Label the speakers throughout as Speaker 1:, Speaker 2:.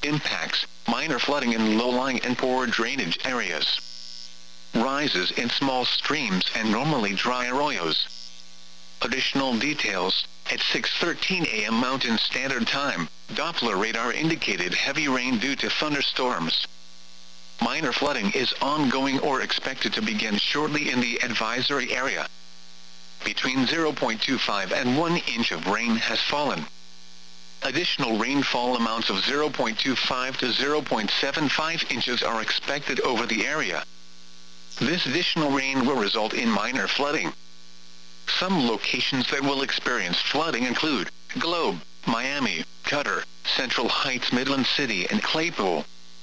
Speaker 1: impacts, minor flooding in low-lying and poor drainage areas. Rises in small streams and normally dry arroyos. Additional details, at 6:13 a.m. Mountain Standard Time, Doppler radar indicated heavy rain due to thunderstorms. Minor flooding is ongoing or expected to begin shortly in the advisory area. Between 0.25 and 1 inch of rain has fallen. Additional rainfall amounts of 0.25 to 0.75 inches are expected over the area. This additional rain will result in minor flooding. Some locations that will experience flooding include Globe, Miami, Qatar, Central Heights, Midland City, and Claypool.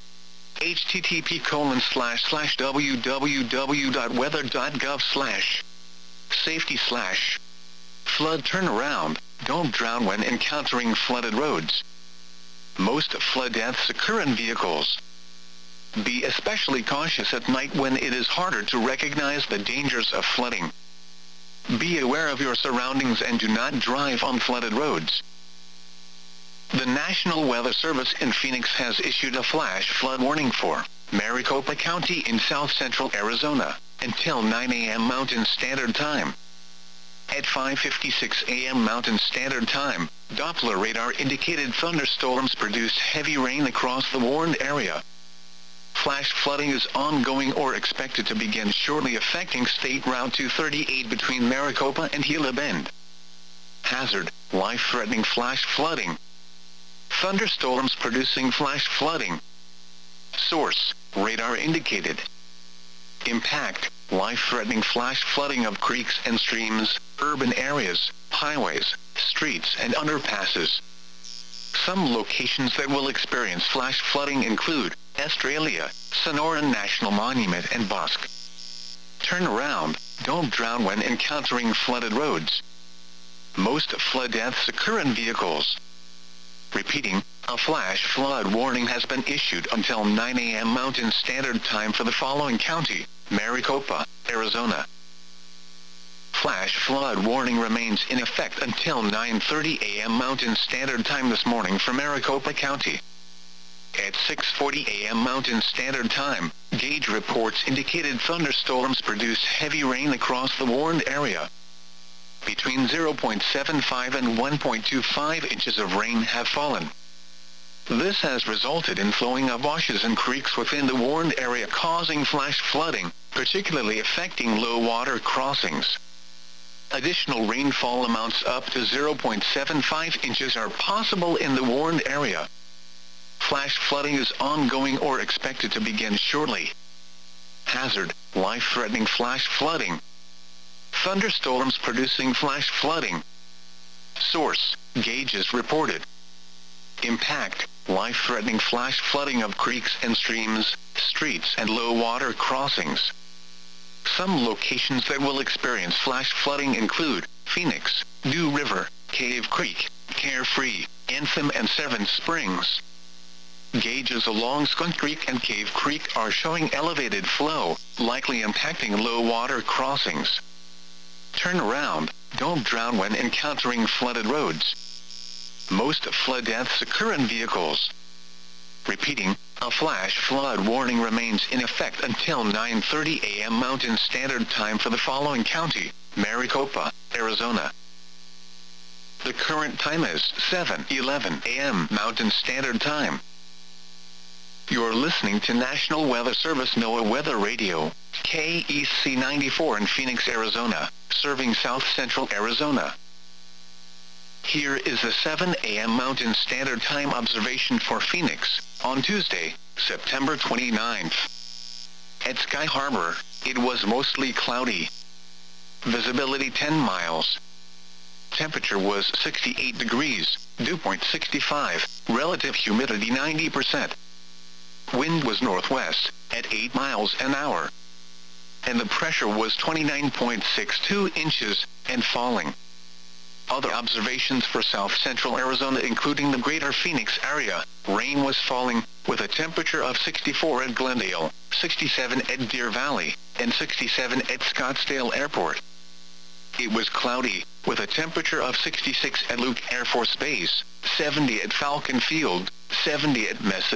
Speaker 1: http://www.weather.gov/safety/ flood turnaround. Don't drown when encountering flooded roads. Most flood deaths occur in vehicles. Be especially cautious at night when it is harder to recognize the dangers of flooding. Be aware of your surroundings and do not drive on flooded roads. The National Weather Service in Phoenix has issued a flash flood warning for Maricopa County in south-central Arizona until 9 a.m. Mountain Standard Time. At 5:56 a.m. Mountain Standard Time, Doppler radar indicated thunderstorms produced heavy rain across the warned area. Flash flooding is ongoing or expected to begin shortly, affecting State Route 238 between Maricopa and Gila Bend. Hazard, life-threatening flash flooding. Thunderstorms producing flash flooding. Source, radar indicated. Impact, life-threatening flash flooding of creeks and streams, urban areas, highways, streets and underpasses. Some locations that will experience flash flooding include Estrella, Sonoran National Monument and Bosque. Turn around, don't drown when encountering flooded roads. Most flood deaths occur in vehicles. Repeating, a flash flood warning has been issued until 9 a.m. Mountain Standard Time for the following county: Maricopa, Arizona. Flash flood warning remains in effect until 9:30 a.m. Mountain Standard Time this morning for Maricopa County. At 6:40 a.m. Mountain Standard Time, gauge reports indicated thunderstorms produced heavy rain across the warned area. Between 0.75 and 1.25 inches of rain have fallen. This has resulted in flowing of washes and creeks within the warned area, causing flash flooding, particularly affecting low water crossings. Additional rainfall amounts up to 0.75 inches are possible in the warned area. Flash flooding is ongoing or expected to begin shortly. Hazard, life-threatening flash flooding. Thunderstorms producing flash flooding. Source, gauges reported. Impact, life-threatening flash flooding of creeks and streams, streets and low water crossings. Some locations that will experience flash flooding include Phoenix, Dew River, Cave Creek, Carefree, Anthem and Seven Springs. Gauges along Skunk Creek and Cave Creek are showing elevated flow, likely impacting low water crossings. Turn around, don't drown when encountering flooded roads. Most flood deaths occur in vehicles. Repeating, a flash flood warning remains in effect until 9:30 a.m. Mountain Standard Time for the following county: Maricopa, Arizona. The current time is 7:11 a.m. Mountain Standard Time. You're listening to National Weather Service NOAA Weather Radio, KEC 94 in Phoenix, Arizona, serving south-central Arizona. Here is the 7 a.m. Mountain Standard Time observation for Phoenix, on Tuesday, September 29th. At Sky Harbor, it was mostly cloudy. Visibility 10 miles. Temperature was 68 degrees, dew point 65, relative humidity 90%. Wind was northwest, at 8 miles an hour. And the pressure was 29.62 inches, and falling. Other observations for south-central Arizona, including the greater Phoenix area: rain was falling, with a temperature of 64 at Glendale, 67 at Deer Valley, and 67 at Scottsdale Airport. It was cloudy, with a temperature of 66 at Luke Air Force Base, 70 at Falcon Field, 70 at Mesa